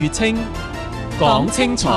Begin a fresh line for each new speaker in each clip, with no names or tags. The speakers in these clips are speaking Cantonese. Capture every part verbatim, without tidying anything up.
粵清講清楚，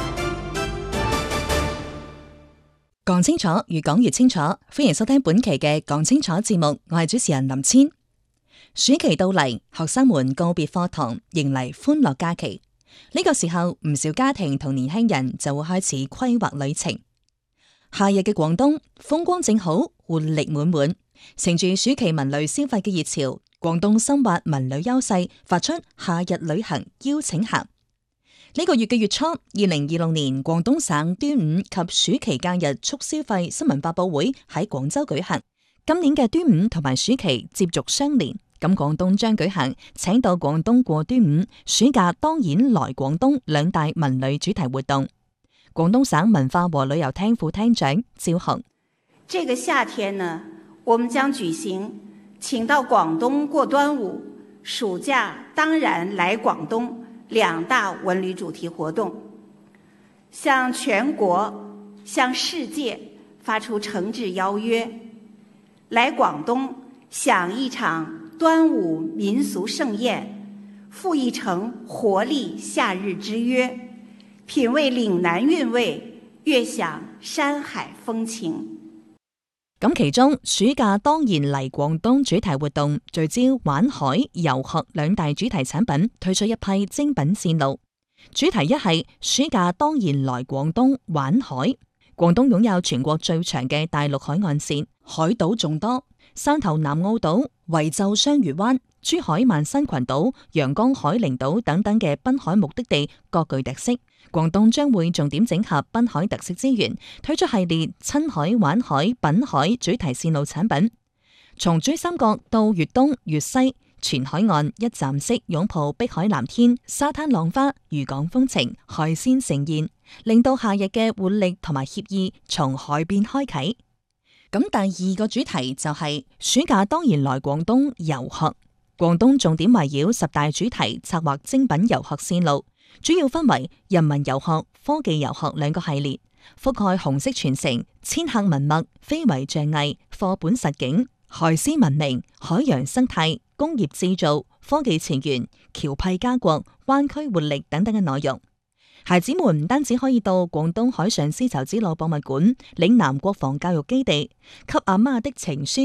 講清楚，越講越清楚。歡迎收聽本期嘅講清楚節目，我係主持人林千。暑期到嚟，學生們告別課堂，迎嚟歡樂假期。呢個時候，唔少家庭同年輕人就會開始規劃旅程。夏日嘅廣東風光正好，活力滿滿，乘住暑期文旅消費嘅熱潮，廣東深挖文旅優勢，發出夏日旅行邀請函。呢個月嘅月初，二零二六年廣東省端午及暑期假日促消費新聞發佈會喺廣州舉行。今年嘅端午同埋暑期接續相連，咁廣東將舉行請到廣東過端午，暑假當然來廣東兩大文旅主題活動。廣東省文化和旅遊廳副廳長趙紅：
這個夏天呢，我們將舉行請到廣東過端午，暑假當然來廣東兩大文旅主題活動，向全國、向世界發出誠摯邀約，來廣東享一場端午民俗盛宴，赴一城活力夏日之約，品味嶺南韻味，悅享山海風情。
咁其中暑假當然嚟廣東主題活動聚焦玩海、遊學兩大主題產品，推出一批精品線路。主題一係暑假當然來廣東玩海。廣東擁有全國最長嘅大陸海岸線，海島眾多，汕頭南澳島、惠州雙魚灣、珠海萬山群島、陽江海陵島等等嘅濱海目的地各具特色。廣東將會重點整合濱海特色資源，推出系列親海、玩海、品海主題線路產品。從珠三角到粵東、粵西，全海岸一站式擁抱碧海藍天、沙灘浪花、漁港風情、海鮮盛宴，令到夏日嘅活力同埋愜意從海邊開啟。咁第二個主題就係暑假當然來廣東遊學。廣東重點圍繞十大主題策劃精品遊學線路，主要分為人文遊學、科技遊學兩個系列，覆蓋紅色傳承、千客文物、非遺匠藝、課本實景、海絲文明、海洋生態、工業製造、科技前沿、僑僻家國、灣區活力等等嘅內容。孩子們唔單止可以到廣東海上絲綢之路博物館、嶺南國防教育基地、給阿媽的情書